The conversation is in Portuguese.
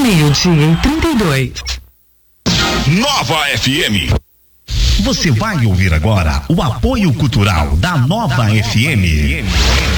Meio-dia e 32. Nova FM. Você vai ouvir agora o apoio cultural da Nova FM.